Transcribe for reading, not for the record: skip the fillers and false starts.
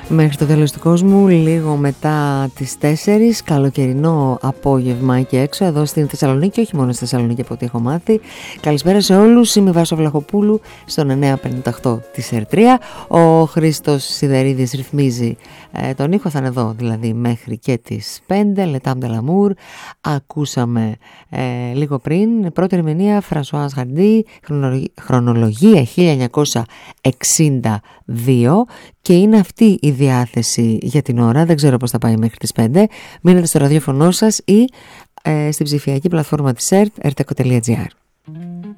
Μέχρι το τέλος του κόσμου, λίγο μετά τις 4, καλοκαιρινό απόγευμα και έξω εδώ στην Θεσσαλονίκη, όχι μόνο στη Θεσσαλονίκη από ό,τι έχω μάθει. Καλησπέρα σε όλους, είμαι η Βάσο Βλαχοπούλου στον 958 της ΕΡΤΡΙΑ. Ο Χρήστος Σιδερίδης ρυθμίζει τον ήχο, θα είναι εδώ δηλαδή μέχρι και τις 5. Λετάμ de l'amour. Ακούσαμε λίγο πριν πρώτη ερμηνεία Φρανσουάζ Χαρντί, χρονολογία 1962, και είναι αυτή η διάθεση για την ώρα. Δεν ξέρω πώς θα πάει μέχρι τις 5. Μείνετε στο ραδιόφωνο σας ή στην ψηφιακή πλατφόρμα της ΕΡΤ, erteco.gr.